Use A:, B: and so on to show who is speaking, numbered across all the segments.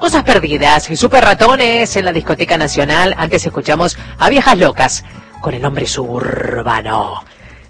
A: Cosas perdidas y super ratones en la discoteca nacional. Antes escuchamos a Viejas Locas con el nombre suburbano.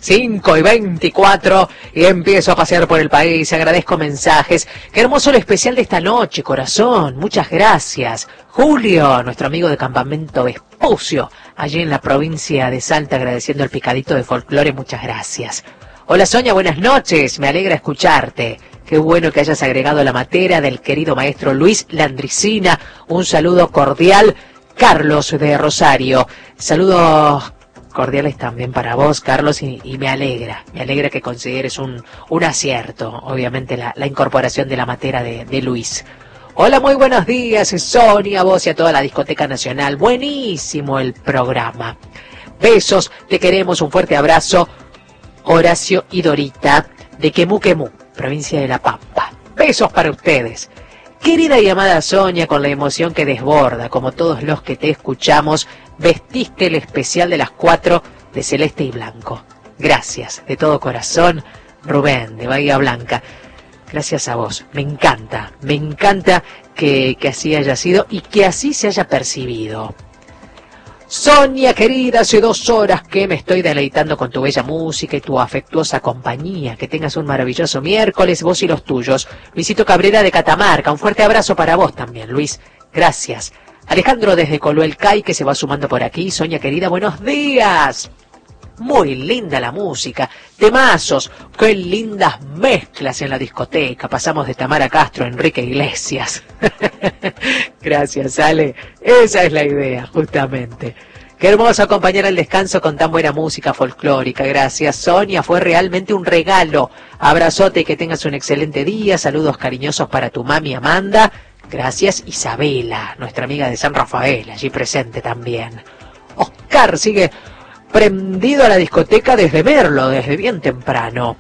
A: 5:24 y empiezo a pasear por el país. Agradezco mensajes. Qué hermoso el especial de esta noche, corazón. Muchas gracias. Julio, nuestro amigo de Campamento Vespucio, allí en la provincia de Salta, agradeciendo el picadito de folclore. Muchas gracias. Hola Sonia, buenas noches. Me alegra escucharte. Qué bueno que hayas agregado la matera del querido maestro Luis Landricina. Un saludo cordial. Carlos de Rosario. Saludos cordiales también para vos, Carlos, y me alegra que consideres un acierto, obviamente, la incorporación de la matera de Luis. Hola, muy buenos días, Sonia, a vos y a toda la discoteca nacional. Buenísimo el programa. Besos, te queremos, un fuerte abrazo. Horacio y Dorita, de Quemú, provincia de La Pampa. Besos para ustedes. Querida y amada Sonia, con la emoción que desborda, como todos los que te escuchamos, vestiste el especial de las 4 de celeste y blanco. Gracias, de todo corazón, Rubén, de Bahía Blanca. Gracias a vos, me encanta que así haya sido y que así se haya percibido. Sonia, querida, hace 2 horas que me estoy deleitando con tu bella música y tu afectuosa compañía. Que tengas un maravilloso miércoles, vos y los tuyos. Luisito Cabrera de Catamarca, un fuerte abrazo para vos también, Luis. Gracias. Alejandro desde Coluelcay, que se va sumando por aquí. Sonia, querida, buenos días. Muy linda la música, temazos, qué lindas mezclas en la discoteca. Pasamos de Tamara Castro a Enrique Iglesias. Gracias, Ale. Esa es la idea, justamente. Qué hermoso acompañar el descanso con tan buena música folclórica. Gracias, Sonia. Fue realmente un regalo. Abrazote y que tengas un excelente día. Saludos cariñosos para tu mami Amanda. Gracias, Isabela, nuestra amiga de San Rafael, allí presente también. Oscar sigue prendido a la discoteca desde Merlo, desde bien temprano.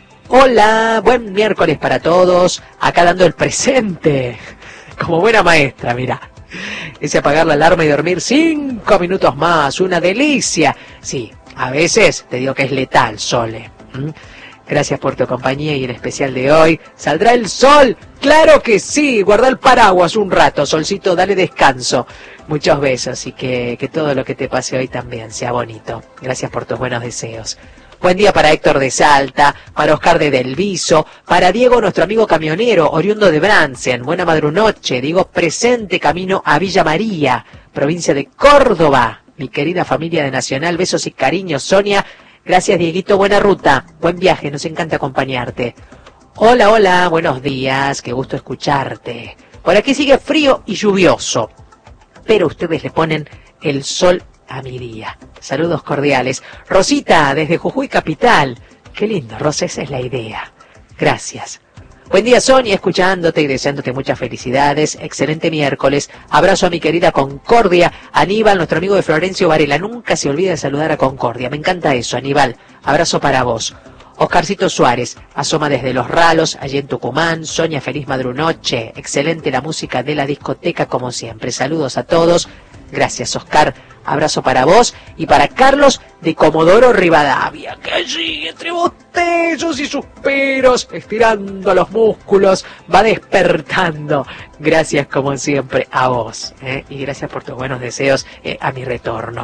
A: Hola, buen miércoles para todos. Acá dando el presente. Como buena maestra, mira. Ese apagar la alarma y dormir 5 minutos más, una delicia. Sí, a veces te digo que es letal, Sole. Gracias por tu compañía y en especial de hoy. ¿Saldrá el sol? ¡Claro que sí! Guarda el paraguas un rato, solcito, dale descanso. Muchos besos y que todo lo que te pase hoy también sea bonito. Gracias por tus buenos deseos. Buen día para Héctor de Salta, para Oscar de Delviso, para Diego, nuestro amigo camionero, oriundo de Bransen. Buena madrunoche, digo presente camino a Villa María, provincia de Córdoba. Mi querida familia de Nacional, besos y cariños, Sonia. Gracias, Dieguito, buena ruta, buen viaje, nos encanta acompañarte. Hola, hola, buenos días, qué gusto escucharte. Por aquí sigue frío y lluvioso, pero ustedes le ponen el sol a mi día. Saludos cordiales. Rosita, desde Jujuy Capital. Qué lindo, Rosa, esa es la idea. Gracias. Buen día, Sonia, escuchándote y deseándote muchas felicidades. Excelente miércoles. Abrazo a mi querida Concordia. Aníbal, nuestro amigo de Florencio Varela. Nunca se olvida de saludar a Concordia. Me encanta eso, Aníbal. Abrazo para vos. Oscarcito Suárez, asoma desde Los Ralos, allí en Tucumán. Sonia, feliz madrunoche. Excelente la música de la discoteca, como siempre. Saludos a todos. Gracias, Oscar. Abrazo para vos y para Carlos de Comodoro Rivadavia, que allí, entre bostezos y suspiros, estirando los músculos, va despertando. Gracias, como siempre, a vos. Y gracias por tus buenos deseos a mi retorno.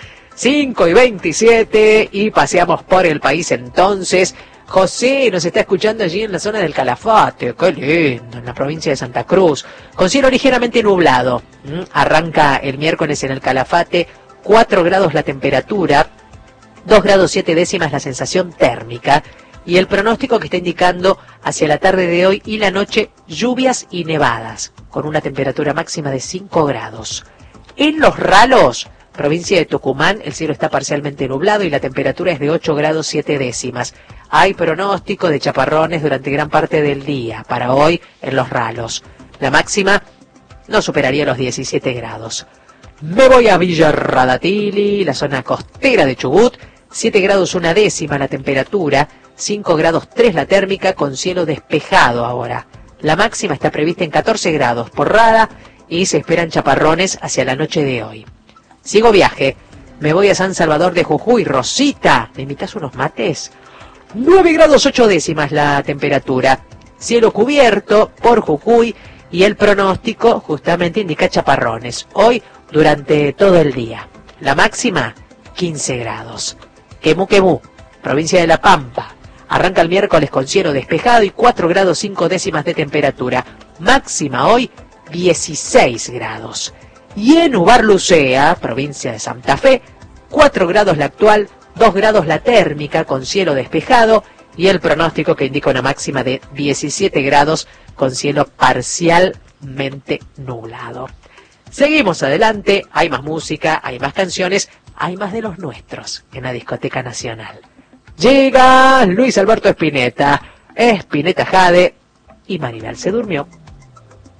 A: 5:27 y paseamos por el país entonces. José nos está escuchando allí en la zona del Calafate, qué lindo, en la provincia de Santa Cruz, con cielo ligeramente nublado. Arranca el miércoles en el Calafate, 4 grados la temperatura, 2 grados 7 décimas la sensación térmica, y el pronóstico que está indicando hacia la tarde de hoy y la noche lluvias y nevadas, con una temperatura máxima de 5 grados. En Los Ralos, provincia de Tucumán, el cielo está parcialmente nublado y la temperatura es de 8 grados 7 décimas. Hay pronóstico de chaparrones durante gran parte del día, para hoy en Los Ralos. La máxima no superaría los 17 grados. Me voy a Villa Radatili, la zona costera de Chubut, 7 grados 1 décima la temperatura, 5 grados 3 la térmica, con cielo despejado ahora. La máxima está prevista en 14 grados por Rada y se esperan chaparrones hacia la noche de hoy. Sigo viaje, me voy a San Salvador de Jujuy. Rosita, ¿me invitas unos mates? 9 grados 8 décimas la temperatura, cielo cubierto por Jujuy, y el pronóstico justamente indica chaparrones, hoy durante todo el día. La máxima, 15 grados. Quemú, provincia de La Pampa. Arranca el miércoles con cielo despejado y 4 grados 5 décimas de temperatura. Máxima hoy, 16 grados. Y en Ubarlucea, provincia de Santa Fe, 4 grados la actual, 2 grados la térmica con cielo despejado y el pronóstico que indica una máxima de 17 grados con cielo parcialmente nublado. Seguimos adelante, hay más música, hay más canciones, hay más de los nuestros en la Discoteca Nacional. Llega Luis Alberto Spinetta, Spinetta Jade y Maribel se durmió.